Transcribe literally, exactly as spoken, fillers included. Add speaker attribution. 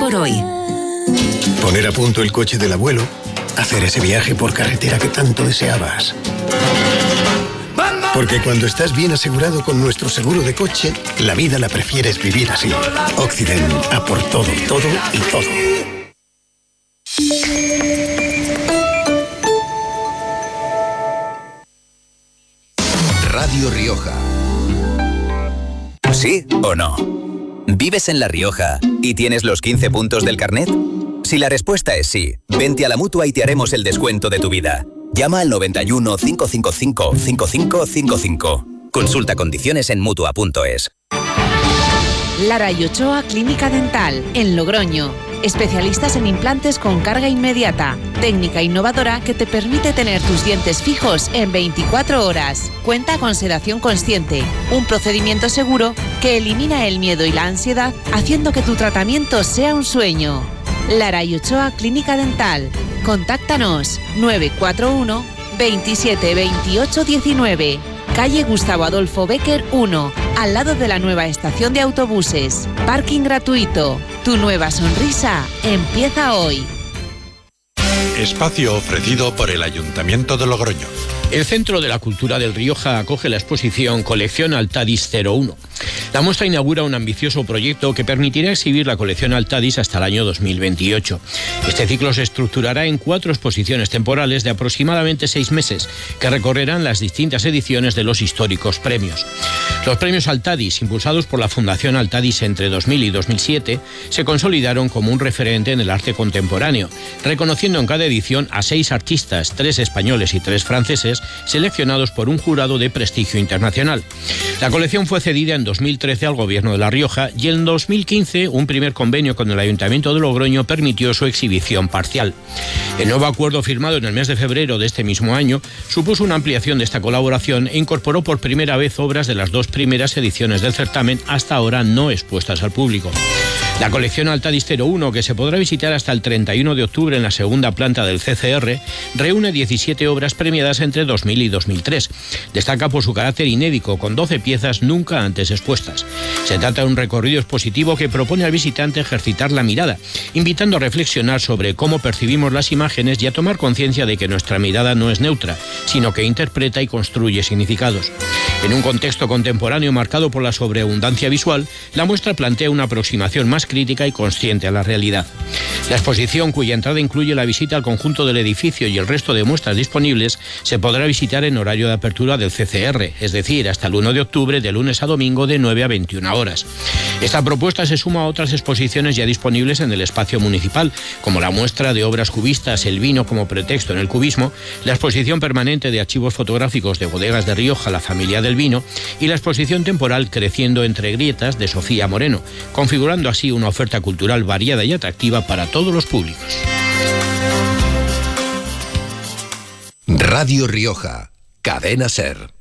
Speaker 1: por hoy.
Speaker 2: Poner a punto el coche del abuelo, hacer ese viaje por carretera que tanto deseabas. Porque cuando estás bien asegurado con nuestro seguro de coche, la vida la prefieres vivir así. Occident, a por todo, todo y todo.
Speaker 3: Radio Rioja.
Speaker 4: ¿Sí o no? ¿Vives en La Rioja y tienes los quince puntos del carnet? Si la respuesta es sí, vente a la Mutua y te haremos el descuento de tu vida. Llama al noventa y uno, cinco cinco cinco, cinco cinco cinco cinco. Consulta condiciones en Mutua punto es.
Speaker 5: Lara y Ochoa Clínica Dental, en Logroño. Especialistas en implantes con carga inmediata. Técnica innovadora que te permite tener tus dientes fijos en veinticuatro horas. Cuenta con sedación consciente, un procedimiento seguro que elimina el miedo y la ansiedad, haciendo que tu tratamiento sea un sueño. Lara y Ochoa Clínica Dental. Contáctanos nueve cuatro uno, veintisiete veintiocho diecinueve. Calle Gustavo Adolfo Bécquer uno, al lado de la nueva estación de autobuses. Parking gratuito. Tu nueva sonrisa empieza hoy.
Speaker 6: Espacio ofrecido por el Ayuntamiento de Logroño.
Speaker 7: El Centro de la Cultura del Rioja acoge la exposición Colección Altadis cero uno. La muestra inaugura un ambicioso proyecto que permitirá exhibir la colección Altadis hasta el año dos mil veintiocho. Este ciclo se estructurará en cuatro exposiciones temporales de aproximadamente seis meses, que recorrerán las distintas ediciones de los históricos premios. Los premios Altadis, impulsados por la Fundación Altadis entre dos mil y dos mil siete, se consolidaron como un referente en el arte contemporáneo, reconociendo en cada edición a seis artistas, tres españoles y tres franceses, seleccionados por un jurado de prestigio internacional. La colección fue cedida en dos mil trece al Gobierno de La Rioja y en dos mil quince un primer convenio con el Ayuntamiento de Logroño permitió su exhibición parcial. El nuevo acuerdo firmado en el mes de febrero de este mismo año supuso una ampliación de esta colaboración e incorporó por primera vez obras de las dos primeras ediciones del certamen, hasta ahora no expuestas al público. La colección Altadis cero uno, que se podrá visitar hasta el treinta y uno de octubre en la segunda planta del C C R, reúne diecisiete obras premiadas entre dos mil y dos mil tres. Destaca por su carácter inédito, con doce piezas nunca antes expuestas. Se trata de un recorrido expositivo que propone al visitante ejercitar la mirada, invitando a reflexionar sobre cómo percibimos las imágenes y a tomar conciencia de que nuestra mirada no es neutra, sino que interpreta y construye significados. En un contexto contemporáneo marcado por la sobreabundancia visual, la muestra plantea una aproximación más crítica y consciente a la realidad. La exposición, cuya entrada incluye la visita al conjunto del edificio y el resto de muestras disponibles, se podrá visitar en horario de apertura del C C R, es decir, hasta el uno de octubre, de lunes a domingo, de nueve a veintiuna horas. Esta propuesta se suma a otras exposiciones ya disponibles en el espacio municipal, como la muestra de obras cubistas El vino como pretexto en el cubismo, la exposición permanente de archivos fotográficos de Bodegas de Rioja, la familia del vino, y la exposición temporal Creciendo entre grietas de Sofía Moreno, configurando así una oferta cultural variada y atractiva para todos los públicos.
Speaker 3: Radio Rioja, Cadena SER.